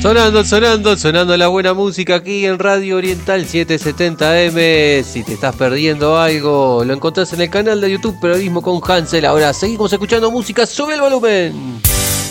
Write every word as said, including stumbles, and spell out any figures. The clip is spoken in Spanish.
Sonando, sonando, sonando la buena música aquí en Radio Oriental setecientos setenta eme. Si te estás perdiendo algo, lo encontrás en el canal de YouTube Periodismo con Hansel. Ahora seguimos escuchando música, sube el volumen.